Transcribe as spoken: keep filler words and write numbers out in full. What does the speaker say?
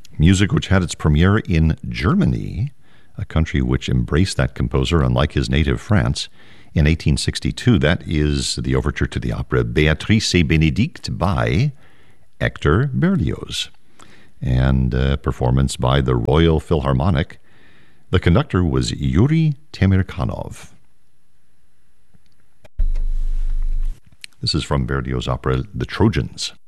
Music which had its premiere in Germany, a country which embraced that composer, unlike his native France, in eighteen sixty-two. That is the overture to the opera Béatrice et Bénédict by Hector Berlioz, and a performance by the Royal Philharmonic. The conductor was Yuri Temirkanov. This is from Berlioz' opera The Trojans.